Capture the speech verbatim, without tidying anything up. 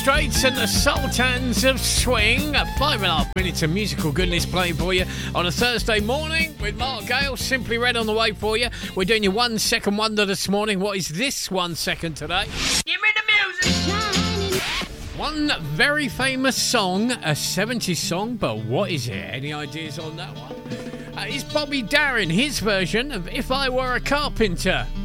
Straits and the Sultans of Swing. Five and a half minutes of musical goodness playing for you on a Thursday morning with Mark Gale. Simply Red on the way for you. We're doing your one second wonder this morning. What is this one second today? Give me the music. One very famous song, a seventies song, but what is it? Any ideas on that one? Uh, it's Bobby Darin, his version of If I Were a Carpenter.